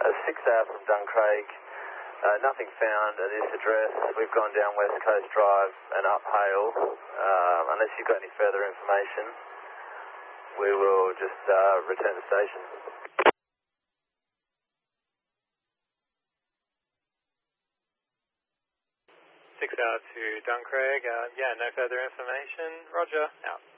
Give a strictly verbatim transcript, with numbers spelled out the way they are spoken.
Uh, six hour from Duncraig. Uh, nothing found at this address. We've gone down West Coast Drive and up Hale. Uh, unless you've got any further information, we will just uh, return to station. Six hour to Duncraig. Uh, yeah, no further information. Roger, out.